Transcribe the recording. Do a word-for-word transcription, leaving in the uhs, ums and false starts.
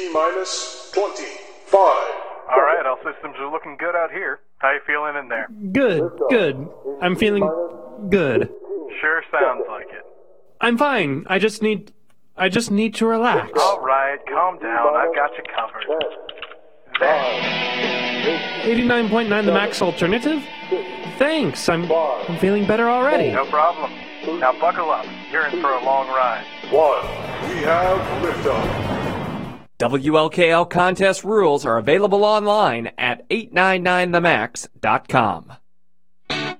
T-minus twenty-five. All right, all systems are looking good out here. How you feeling in there? Good, good. I'm feeling good. Sure sounds like it. I'm fine. I just need... I just need to relax. All right, calm down. I've got you covered. There. eighty-nine point nine the max alternative? Thanks. I'm, I'm feeling better already. No problem. Now buckle up. You're in for a long ride. One. We have liftoff. W L K L contest rules are available online at eight nine nine the max dot com.